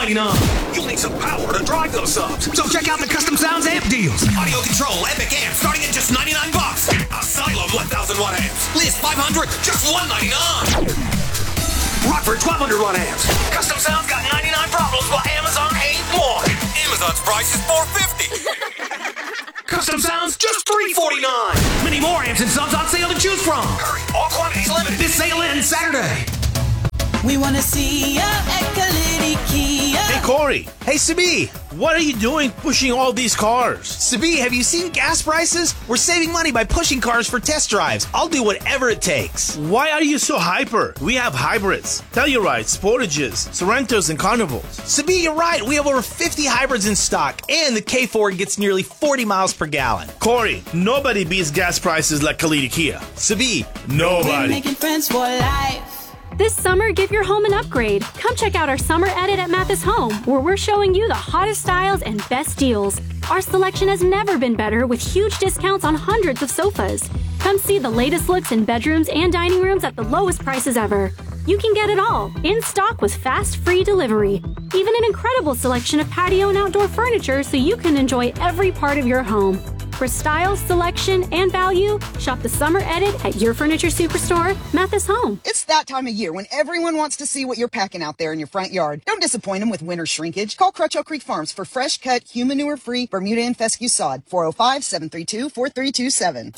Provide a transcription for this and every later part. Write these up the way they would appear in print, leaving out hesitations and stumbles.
$299. You'll need some power to drive those subs. So check out the Custom Sounds amp deals. Audio control, epic amp, starting at just $99. Asylum 1,000 watt amps. Liz 500, just $199. Rockford 1,200 watt amps. Custom Sounds got 99 problems, but Amazon ain't one. Amazon's price is $450. Custom Sounds just $349. Many more amps and subs on sale to choose from. Hurry, all quantities limited. This sale ends Saturday. We want to see ya at Kalidi Kia. Hey, Corey. Hey, Sabi. What are you doing pushing all these cars? Sabi, have you seen gas prices? We're saving money by pushing cars for test drives. I'll do whatever it takes. Why are you so hyper? We have hybrids, Tellurides, Sportages, Sorrentos, and Carnivals. Sabi, you're right. We have over 50 hybrids in stock, and the K4 gets nearly 40 miles per gallon. Corey, nobody beats gas prices like Kalidi Kia. Sabi, We're nobody. making friends for life. This summer, give your home an upgrade. Come check out our summer edit at Mathis Home, where we're showing you the hottest styles and best deals. Our selection has never been better, with huge discounts on hundreds of sofas. Come see the latest looks in bedrooms and dining rooms at the lowest prices ever. You can get it all, in stock with fast, free delivery. Even an incredible selection of patio and outdoor furniture so you can enjoy every part of your home. For style, selection, and value, shop the summer edit at your furniture superstore, Mathis Home. It's that time of year when everyone wants to see what you're packing out there in your front yard. Don't disappoint them with winter shrinkage. Call Crutcho Creek Farms for fresh cut, human manure-free Bermuda and fescue sod. 405-732-4327.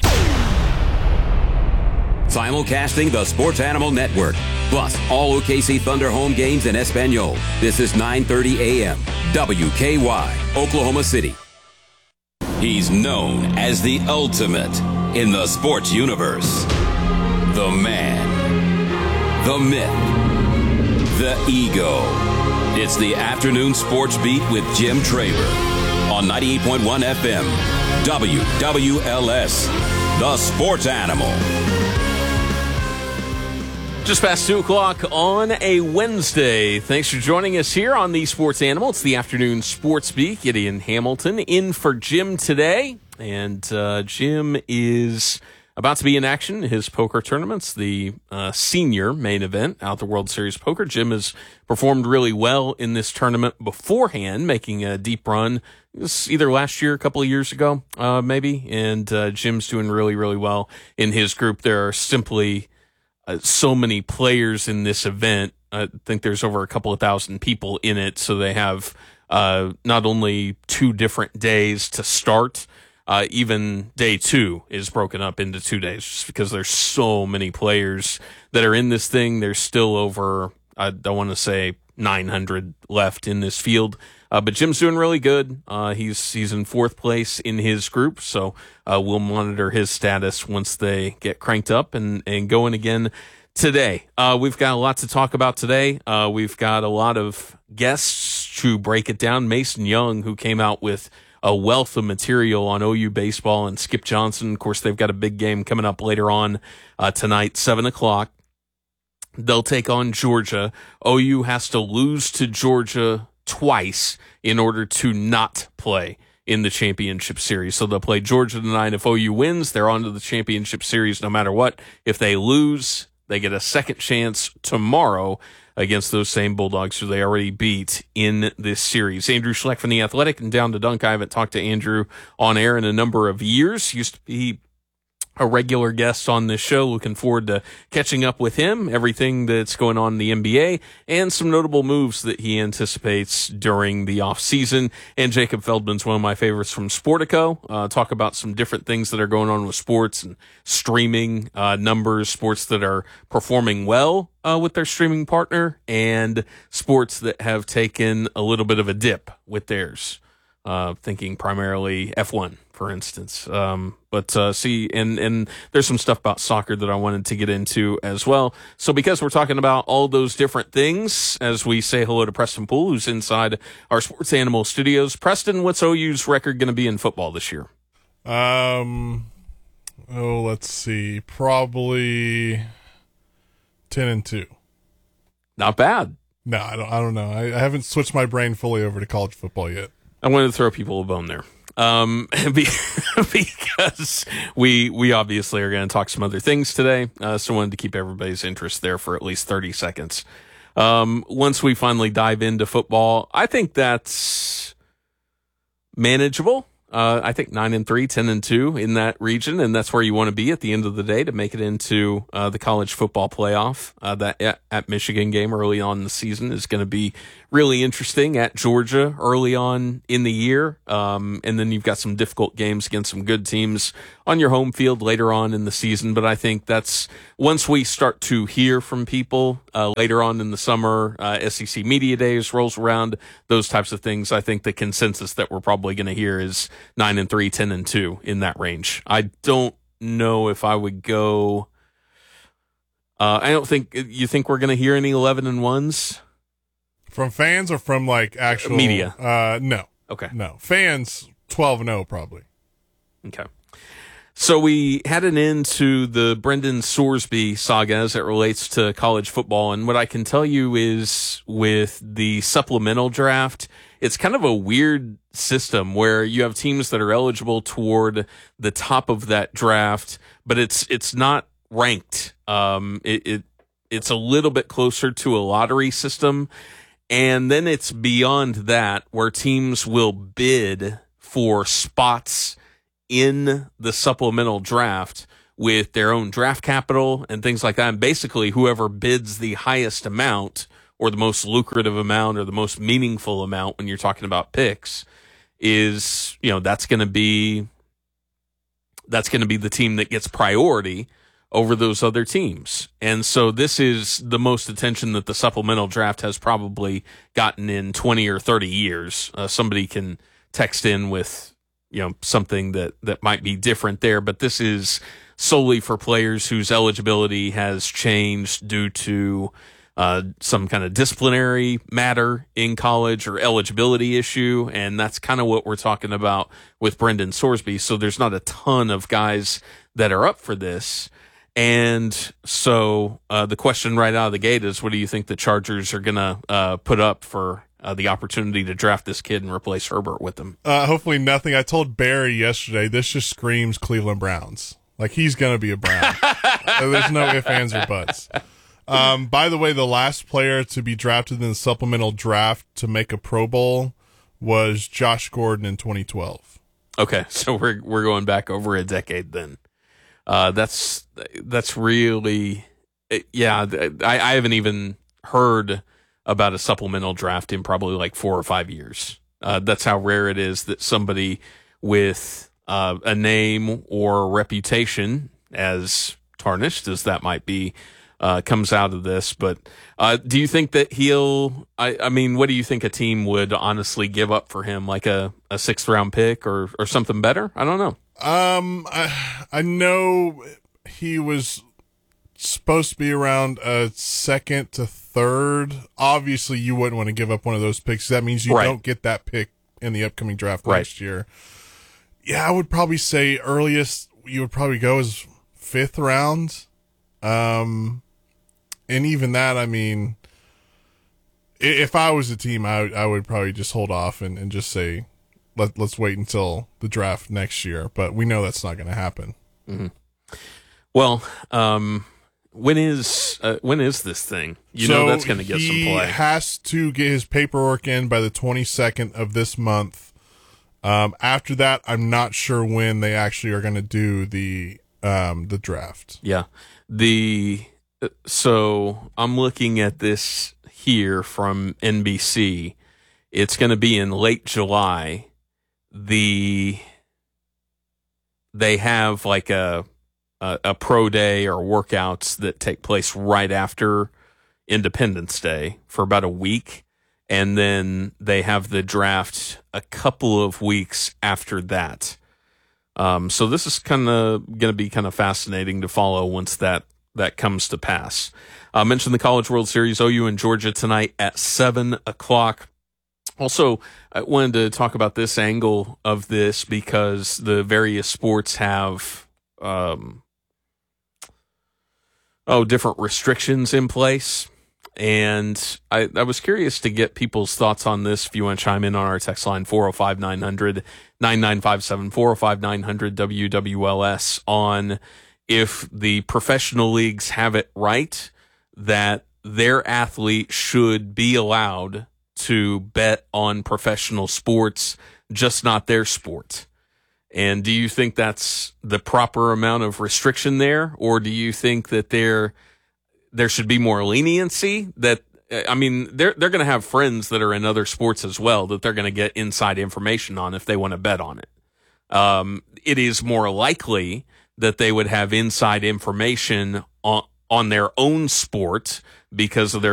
Simulcasting the Sports Animal Network, plus all OKC Thunder home games in Espanol. This is 9:30 a.m. WKY, Oklahoma City. He's known as the ultimate in the sports universe. The man, the myth, the ego. It's the Afternoon Sports Beat with Jim Traver on 98.1 FM, WWLS, the Sports Animal. Just past 2 o'clock on a Wednesday. Thanks for joining us here on the Sports Animal. It's the Afternoon Sports Beat. Gideon Hamilton in for Jim today. And Jim is about to be in action in his poker tournaments, the senior main event out the World Series Poker. Jim has performed really well in this tournament beforehand, making a deep run. It was either last year, a couple of years ago, maybe. And Jim's doing really, really well in his group. There are simply so many players in this event. I think there's over a couple of thousand people in it, so they have not only 2 different days to start, even day 2 is broken up into 2 days just because there's so many players that are in this thing. There's still over, I don't want to say 900 left in this field. But Jim's doing really good. He's in 4th place in his group, so we'll monitor his status once they get cranked up and going again today. We've got a lot to talk about today. We've got a lot of guests to break it down. Mason Young, who came out with a wealth of material on OU baseball, and Skip Johnson. Of course, they've got a big game coming up later on tonight, 7 o'clock. They'll take on Georgia. OU has to lose to Georgia twice in order to not play in the championship series. So they'll play Georgia tonight. If OU wins, they're on to the championship series no matter what. If they lose, they get a second chance tomorrow against those same Bulldogs who they already beat in this series. Andrew Schleck from The Athletic and Down to Dunk. I haven't talked to Andrew on air in a number of years. Used to be a regular guest on this show. Looking forward to catching up with him, everything that's going on in the NBA, and some notable moves that he anticipates during the offseason. And Jacob Feldman's one of my favorites from Sportico. Talk about some different things that are going on with sports and streaming numbers, sports that are performing well with their streaming partner, and sports that have taken a little bit of a dip with theirs. Thinking primarily F1, for instance. But there's some stuff about soccer that I wanted to get into as well. So because we're talking about all those different things, as we say hello to Preston Poole, who's inside our Sports Animal studios. Preston, what's OU's record going to be in football this year? Let's see. Probably 10-2. Not bad. No, I don't know. I haven't switched my brain fully over to college football yet. I wanted to throw people a bone there. Because we obviously are going to talk some other things today. So I wanted to keep everybody's interest there for at least 30 seconds. once we finally dive into football, I think that's manageable. I think 9-3, 10-2 in that region, and that's where you want to be at the end of the day to make it into the college football playoff. That at Michigan game early on in the season is going to be really interesting. At Georgia early on in the year, and then you've got some difficult games against some good teams on your home field later on in the season. But I think that's once we start to hear from people later on in the summer, SEC Media Days rolls around, those types of things. I think the consensus that we're probably going to hear is 9-3, 10-2 in that range. I don't know if I would go. I don't think you think we're going to hear any 11-1s from fans or from like actual media. No. Okay. No fans. 12-0 probably. Okay. So we had an end to the Brendan Sorsby saga as it relates to college football. And what I can tell you is with the supplemental draft, it's kind of a weird system where you have teams that are eligible toward the top of that draft, but it's not ranked. It's a little bit closer to a lottery system. And then it's beyond that where teams will bid for spots in the supplemental draft with their own draft capital and things like that. And basically whoever bids the highest amount or the most lucrative amount or the most meaningful amount when you're talking about picks is, that's going to be the team that gets priority over those other teams. And so this is the most attention that the supplemental draft has probably gotten in 20 or 30 years. Somebody can text in with something that might be different there, but this is solely for players whose eligibility has changed due to some kind of disciplinary matter in college or eligibility issue, and that's kind of what we're talking about with Brendan Sorsby. So there's not a ton of guys that are up for this, and so the question right out of the gate is, what do you think the Chargers are going to put up for the opportunity to draft this kid and replace Herbert with him? Hopefully nothing. I told Barry yesterday, this just screams Cleveland Browns. Like, he's going to be a Brown. There's no ifs, ands, or buts. By the way, the last player to be drafted in the supplemental draft to make a Pro Bowl was Josh Gordon in 2012. Okay, so we're going back over a decade then. That's really, yeah, I haven't even heard about a supplemental draft in probably like 4 or 5 years. That's how rare it is that somebody with a name or reputation, as tarnished as that might be, comes out of this. But do you think that I mean, what do you think a team would honestly give up for him? Like a 6th round pick or something better? I don't know. I know he was supposed to be around a 2nd to 3rd. Obviously, you wouldn't want to give up one of those picks. That means you don't get that pick in the upcoming draft next year. Yeah, I would probably say earliest you would probably go is 5th round. And even that, I mean, if I was a team, I would probably just hold off and just say, let's wait until the draft next year. But we know that's not going to happen. Mm-hmm. Well, when is this thing? That's going to get some play. He has to get his paperwork in by the 22nd of this month. After that, I'm not sure when they actually are going to do the draft. Yeah. So I'm looking at this here from NBC. It's going to be in late July. They have like a pro day or workouts that take place right after Independence Day for about a week. And then they have the draft a couple of weeks after that. So this is kind of going to be kind of fascinating to follow once that comes to pass. I mentioned the College World Series, OU and Georgia tonight at 7:00. Also, I wanted to talk about this angle of this because the various sports have different restrictions in place. And I was curious to get people's thoughts on this. If you want to chime in on our text line, 405-900-9957, 405-900-WWLS, on if the professional leagues have it right that their athlete should be allowed to bet on professional sports, just not their sport? And do you think that's the proper amount of restriction there, or do you think that there should be more leniency? That, I mean, they're going to have friends that are in other sports as well that they're going to get inside information on if they want to bet on it. It is more likely that they would have inside information on their own sport because of their